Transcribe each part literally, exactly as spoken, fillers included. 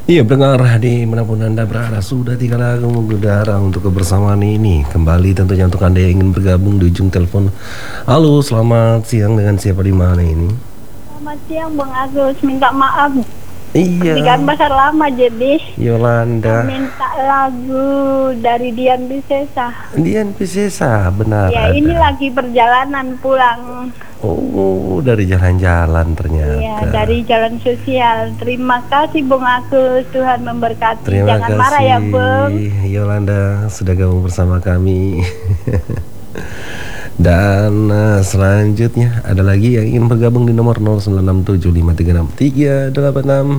Iya, pendengar di manapun Anda berada, sudah tiga lagu mengudara untuk kebersamaan ini. Kembali tentunya untuk Anda yang ingin bergabung di ujung telepon. Halo, selamat siang, dengan siapa di mana ini? Selamat siang Bang Agus, minta maaf. Iya. Ketinggalan pasar lama jadi. Yolanda. Minta lagu dari Dian Piscesa. Dian Piscesa, benar. Ya, ada. ini lagi perjalanan pulang. Oh, dari jalan-jalan ternyata. Iya, dari jalan sosial. Terima kasih Bang Agus, Tuhan memberkati. Terima Jangan kasih, marah ya Bang. Yolanda sudah gabung bersama kami. Dan uh, selanjutnya ada lagi yang ingin bergabung di nomor nol sembilan enam tujuh lima tiga enam tiga delapan enam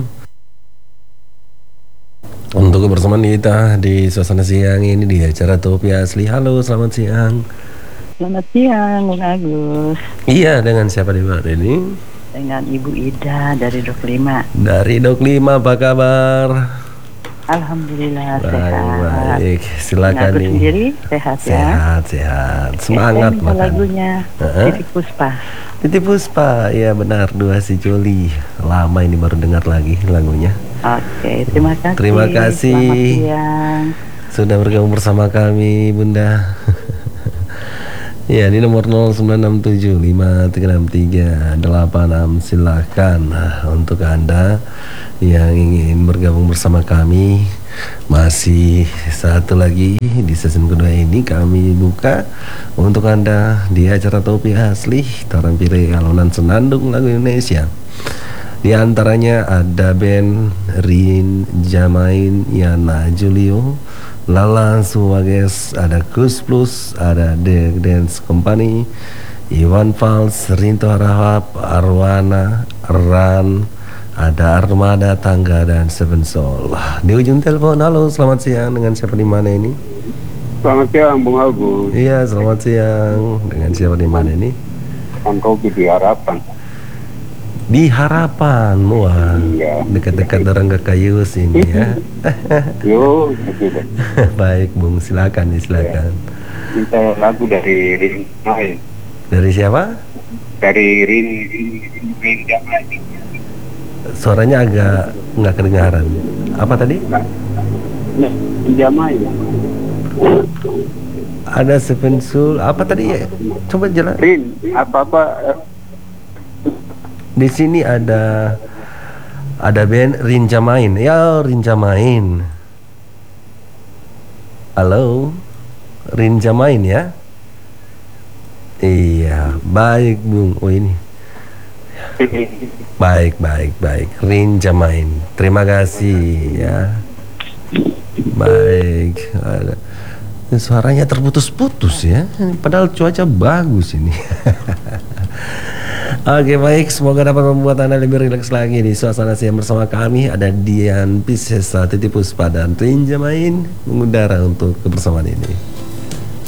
untuk kebersamaan kita di suasana siang ini di acara Topi Asli. Halo, selamat siang. Selamat siang, Bung Agus. Iya, dengan siapa di mana ini? Dengan Ibu Ida dari Dok lima. Dari Dok lima, apa kabar? Alhamdulillah Baik, sehat. baik. Silakan Aku nih. sendiri sehat ya. Sehat, sehat. Semangat Oke, saya minta makan. lagunya Uh-huh. Titik Puspa. Titik Puspa, ya benar, dua si Joli. Lama ini baru dengar lagi lagunya. Oke, terima kasih. Terima kasih. Selamat siang. Sudah bergabung bersama kami, Bunda. Ya, di nomor nol sembilan enam tujuh lima tiga enam tiga delapan enam silakan untuk Anda yang ingin bergabung bersama kami. Masih satu lagi di season kedua ini kami buka untuk Anda di acara Topi Asli, tampil alunan senandung lagu Indonesia. Di antaranya ada band Rin Jamain, Yana Julio, Lala Suwages, ada Kus Plus, ada The Dance Company, Iwan Fals, Rinto Harahap, Arwana, Ran, ada Armada Tangga dan Seven Soul. Di ujung telepon, halo, selamat siang, dengan siapa di mana ini? Selamat siang, Bung Agus. Iya, selamat siang, dengan siapa di mana ini? Antobi di Harapan. Di Harapan, wah, Iya. dekat-dekat orang Kekayus ini ya. Yo, betul. Baik, Bung, silakan, silakan. Minta lagu dari Rin Jamain. Dari siapa? Dari Rin Rin, Rin Jamain. Suaranya agak nggak kedengaran. Apa tadi? Nah, Rin Jamain. Ada Seven Soul. Apa tadi ya? Coba jelas. Rin, apa-apa eh, Di sini ada ada band Rin Jamain. Ya, Rin Jamain. Halo, Rin Jamain ya. Iya, baik Bung. Oh ini. Baik, baik, baik. Rin Jamain. Terima kasih ya. Baik. Ada. Suaranya terputus-putus ya. Padahal cuaca bagus ini. Oke, baik, semoga dapat membuat Anda lebih rileks lagi di suasana siang bersama kami. Ada Dian Piscesa, Titik Puspa dan Rin Jamain mengudara untuk kebersamaan ini.